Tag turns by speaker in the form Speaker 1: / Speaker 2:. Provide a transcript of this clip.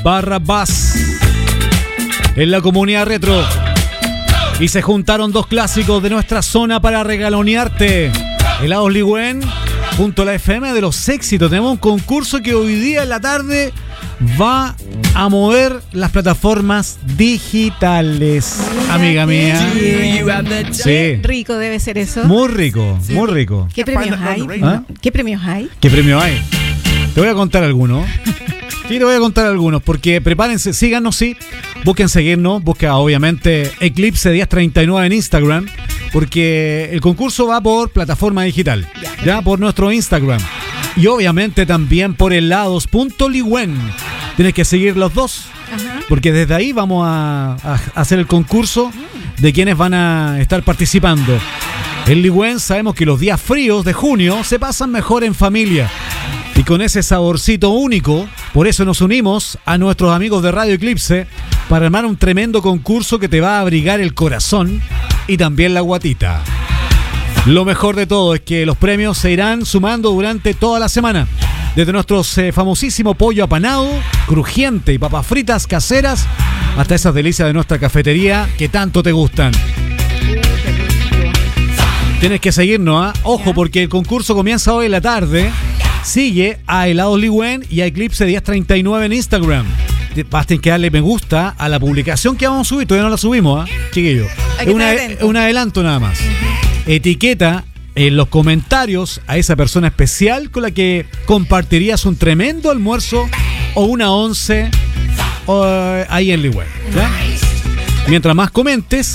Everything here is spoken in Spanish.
Speaker 1: Barrabás en la comunidad retro. Y se juntaron dos clásicos de nuestra zona para regalonearte. Helados Ligüen junto a la FM de los éxitos. Tenemos un concurso que hoy día en la tarde va a mover las plataformas digitales, amiga mía. Sí.
Speaker 2: Rico debe ser eso.
Speaker 1: Muy rico, muy rico.
Speaker 2: ¿Qué premios hay?
Speaker 1: ¿Ah?
Speaker 2: ¿Qué premios hay?
Speaker 1: ¿Qué premio hay? Te voy a contar algunos. Sí, te voy a contar algunos, porque prepárense, síganos, sí. Busquen seguirnos, busca obviamente Eclipse 1039 en Instagram, porque el concurso va por plataforma digital, ya por nuestro Instagram. Y obviamente también por helados.ligüen. Tienes que seguir los dos, porque desde ahí vamos a hacer el concurso de quienes van a estar participando. En Ligüen sabemos que los días fríos de junio se pasan mejor en familia. Y con ese saborcito único, por eso nos unimos a nuestros amigos de Radio Eclipse para armar un tremendo concurso que te va a abrigar el corazón y también la guatita. Lo mejor de todo es que los premios se irán sumando durante toda la semana. Desde nuestros famosísimo pollo apanado, crujiente y papas fritas caseras, hasta esas delicias de nuestra cafetería que tanto te gustan. Tienes que seguirnos, ¿eh? Ojo, porque el concurso comienza hoy en la tarde. Sigue a Helados Ligüen y a Eclipse 1039 en Instagram. Basta que darle me gusta a la publicación que vamos a subir. Todavía no la subimos, chiquillo. Es un adelanto nada más. Etiqueta en los comentarios a esa persona especial con la que compartirías un tremendo almuerzo o una once ahí en Ligüen, ¿ya? Mientras más comentes,